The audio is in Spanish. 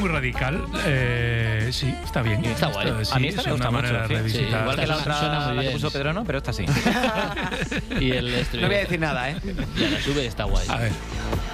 muy radical. Sí, está bien. Está guay. Sí, a mí esta me gusta mucho. Sí, igual que la Suena otra, muy la que bien, puso sí. Pedro, no, pero esta sí. Y el No voy a decir nada, ¿eh? Ya la sube está guay. A ver.